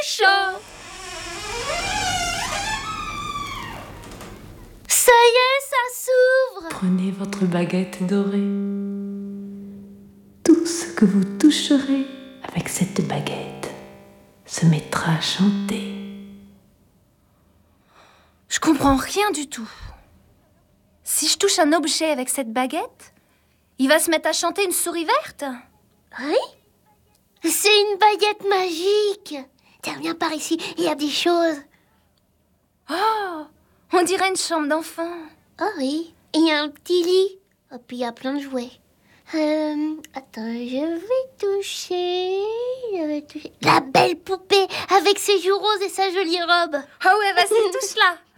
Chaud. Ça y est, ça s'ouvre. Prenez votre baguette dorée. Tout ce que vous toucherez avec cette baguette se mettra à chanter. Je comprends rien du tout. Si je touche un objet avec cette baguette, il va se mettre à chanter une souris verte. Oui? C'est une baguette magique. Tiens, viens par ici, il y a des choses. Oh, on dirait une chambre d'enfant. Oh oui, il y a un petit lit. Et puis il y a plein de jouets. Attends, je vais toucher... La belle poupée avec ses joues roses et sa jolie robe. Ah ouais, vas-y, touche-la.